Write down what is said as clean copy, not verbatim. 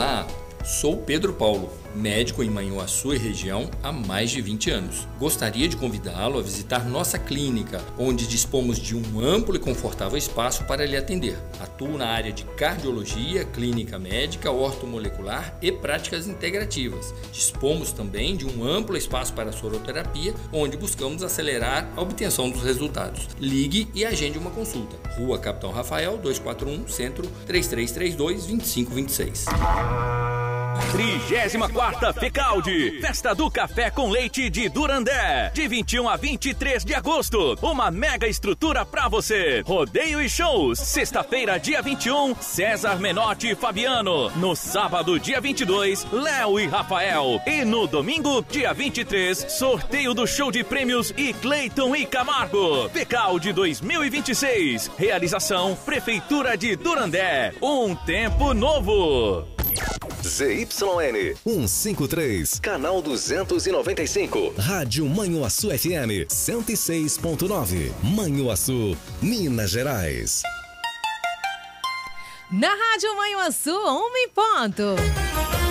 Olá, sou Pedro Paulo, médico em Manhuaçu e região há mais de 20 anos. Gostaria de convidá-lo a visitar nossa clínica, onde dispomos de um amplo e confortável espaço para lhe atender. Atuo na área de cardiologia, clínica médica, ortomolecular e práticas integrativas. Dispomos também de um amplo espaço para soroterapia, onde buscamos acelerar a obtenção dos resultados. Ligue e agende uma consulta. Rua Capitão Rafael, 241, Centro, 3332-2526. 34ª FECALDE, Festa do Café com Leite de Durandé, de 21 a 23 de agosto, uma mega estrutura pra você, rodeio e shows, sexta-feira dia 21, César Menotti e Fabiano, no sábado dia 22, Léo e Rafael, e no domingo dia 23, sorteio do show de prêmios e Cleiton e Camargo. FECALDE 2026, realização Prefeitura de Durandé, um tempo novo. ZYN 153, canal 295. Rádio Manhuaçu FM 106.9. Manhuaçu, Minas Gerais. Na Rádio Manhuaçu, 1 em ponto.